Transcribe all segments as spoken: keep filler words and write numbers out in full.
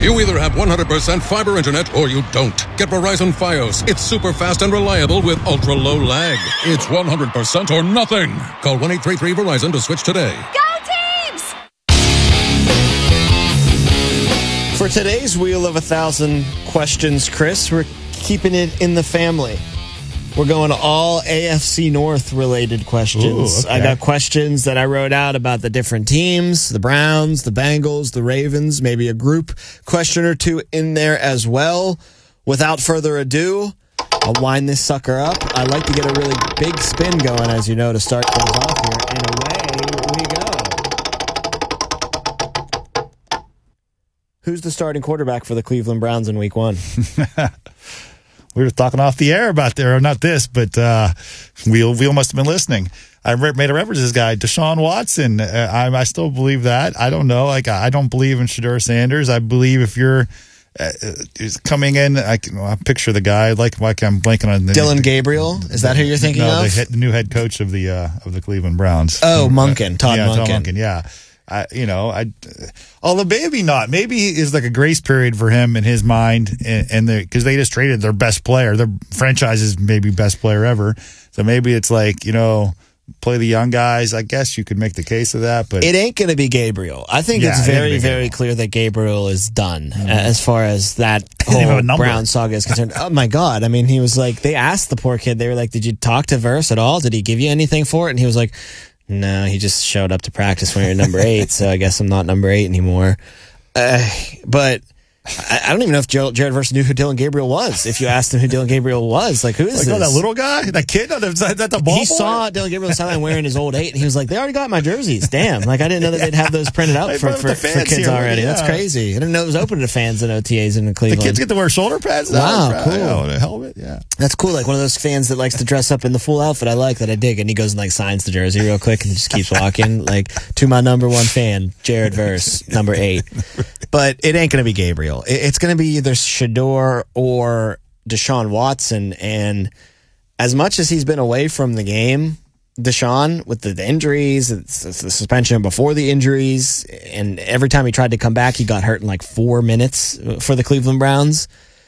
You either have one hundred percent fiber internet or you don't. Get Verizon Fios. It's super fast and reliable with ultra low lag. It's one hundred percent or nothing. Call one eight three three Verizon to switch today. Go Teams! For today's Wheel of a Thousand Questions, Chris, we're keeping it in the family. We're going to all A F C North related questions. Ooh, okay. I got questions that I wrote out about the different teams, the Browns, the Bengals, the Ravens, maybe a group question or two in there as well. Without further ado, I'll wind this sucker up. I like to get a really big spin going, as you know, to start things off here. And away we go. Who's the starting quarterback for the Cleveland Browns in week one? We were talking off the air about there, or not this, but uh, Wheel Wheel must have been listening. I re- made a reference to this guy, Deshaun Watson. Uh, I, I still believe that. I don't know. Like I don't believe in Shedeur Sanders. I believe if you're uh, coming in, I can well, I picture the guy like like I'm blanking on the Dylan Gabriel. Is that who you're thinking no, of? the, head, the new head coach of the uh, of the Cleveland Browns. Oh, Monken, Todd yeah, Monken. Todd Monken. Yeah. I, you know, I, although maybe not, maybe is like a grace period for him in his mind, and, and because they just traded their best player, their franchise's maybe best player ever. So maybe it's like, you know, play the young guys. I guess you could make the case of that, but it ain't going to be Gabriel. I think Yeah, it's it ain't very, gonna be very Gabriel. clear that Gabriel is done mm-hmm. as far as that He didn't have whole a number. Brown saga is concerned. Oh my God! I mean, he was like, they asked the poor kid. They were like, "Did you talk to Verse at all? Did he give you anything for it?" And he was like, no, he just showed up to practice when you're number eight, so I guess I'm not number eight anymore. Uh, but I, I don't even know if Jared, Jared Verse knew who Dylan Gabriel was. If you asked him who Dylan Gabriel was, like, who is like, this? oh, that little guy, that kid, is that the ball He boy? saw Dylan Gabriel on the sideline wearing his old eight, and he was like, they already got my jerseys. Damn. Like, I didn't know that they'd have those printed out They for, put up for, the for fans kids here, already. yeah. That's crazy. I didn't know it was open to fans and O T As in The Cleveland. kids get to wear shoulder pads now. Wow, Right? cool. Oh, the helmet, yeah. That's cool. Like one of those fans that likes to dress up in the full outfit. I like that. I dig. And he goes and like signs the jersey real quick and just keeps walking. Like, to my number one fan, Jared Verse, number eight. But it ain't going to be Gabriel. It- It's going to be either Shedeur or Deshaun Watson. And as much as he's been away from the game, Deshaun, with the, the injuries, the, the suspension before the injuries, and every time he tried to come back, he got hurt in like four minutes for the Cleveland Browns.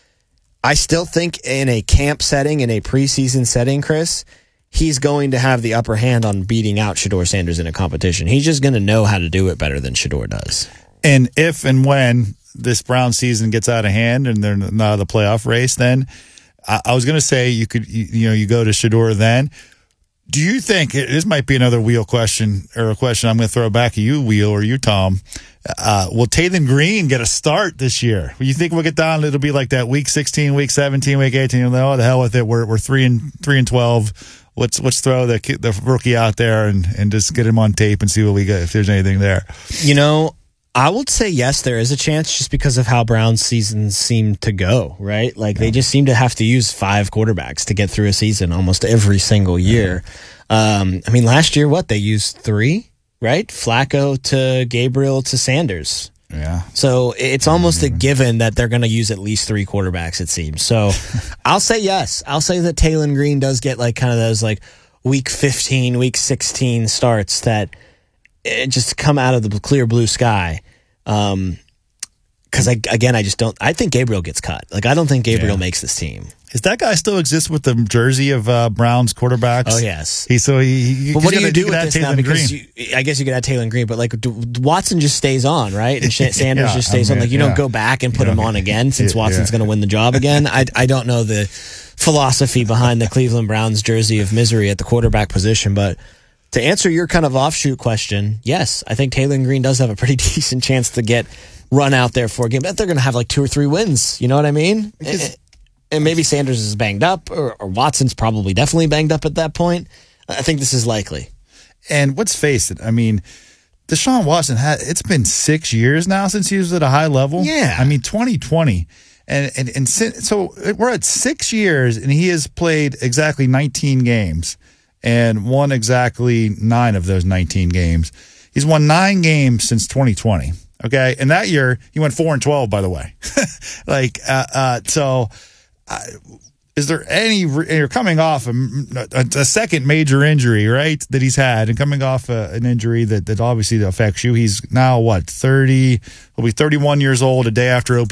I still think in a camp setting, in a preseason setting, Chris, he's going to have the upper hand on beating out Shedeur Sanders in a competition. He's just going to know how to do it better than Shedeur does. And if and when this Brown season gets out of hand and they're not out of the playoff race, then I, I was going to say you could, you, you know, you go to Shedeur then. Do you think, this might be another Wheel question, or a question I'm going to throw back at you, Wheel, or you, Tom. Uh, will Taylon Green get a start this year? You think we'll get down, it'll be like that week sixteen, week seventeen, week eighteen, you know, the hell with it. We're, we're three and three and twelve. Let's, let's throw the, the rookie out there and, and just get him on tape and see what we got, if there's anything there. You know, I would say yes, there is a chance just because of how Brown's seasons seem to go, right? Like, they just seem to have to use five quarterbacks to get through a season almost every single year. Um, I mean, last year, what, they used three, right? Flacco to Gabriel to Sanders. Yeah. So it's almost a given that they're going to use at least three quarterbacks, it seems. So I'll say yes. I'll say that Taylon Green does get like kind of those like week fifteen, week sixteen starts that it just come out of the clear blue sky. Um, Because, I, again, I just don't – I think Gabriel gets cut. Like, I don't think Gabriel Yeah. makes this team. Does that guy still exist with the jersey of uh, Browns quarterbacks? Oh, yes. He so he. he But what do you gotta- do you with gotta this add now? Taylon Because Green. you, I guess you could add Taylon Green, but, like, d- Watson just stays on, right? And Sh- Sanders Yeah, just stays I on. mean, Like, you yeah. don't go back and put You him know, on again since yeah, Watson's yeah. going to win the job again. I, I don't know the philosophy behind the Cleveland Browns jersey of misery at the quarterback position, but to answer your kind of offshoot question, yes, I think Taylon Green does have a pretty decent chance to get run out there for a game. But they're going to have like two or three wins. You know what I mean? And, and maybe Sanders is banged up, or, or Watson's probably definitely banged up at that point. I think this is likely. And let's face it, I mean, Deshaun Watson had it's been six years now since he was at a high level. Yeah. I mean, twenty twenty. And, and, and since, so we're at six years, and he has played exactly nineteen games and won exactly nine of those nineteen games. He's won nine games since twenty twenty. Okay. And that year, he went four and twelve, by the way. like, uh, uh, so. I, is there any, you're coming off a, a, a second major injury, right, that he's had, and coming off a, an injury that, that obviously affects you. He's now, what, thirty, he'll be thirty-one years old a day after opening